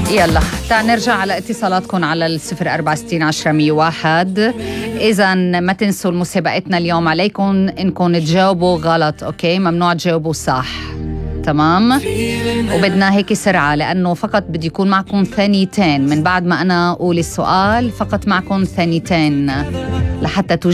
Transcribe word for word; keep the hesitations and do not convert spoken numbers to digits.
يلا تعال نرجع على اتصالاتكم على الصفر أربعة ستين عشرة مية واحد. إذا ما تنسوا مسابقتنا اليوم عليكم إنكم تجاوبوا غلط، أوكي؟ ممنوع تجاوبوا صح، تمام؟ وبدنا هيك سرعة، لأنه فقط بدي يكون معكم ثانيتين من بعد ما أنا أقول السؤال، فقط معكم ثانيتين لحتى